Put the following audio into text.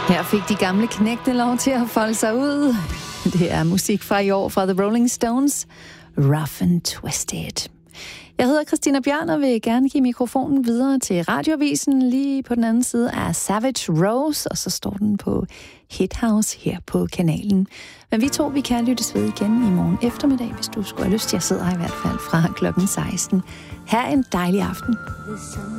Her fik de gamle knægte lov til at folde sig ud. Det er musik fra i år fra The Rolling Stones. Rough and Twisted. Jeg hedder Christina Bjørn og vil gerne give mikrofonen videre til Radioavisen lige på den anden side af Savage Rose, og så står den på Hithouse her på kanalen. Men vi kan lyttes ved igen i morgen eftermiddag, hvis du skulle have lyst. Jeg sidder her i hvert fald fra klokken 16. Ha' en dejlig aften.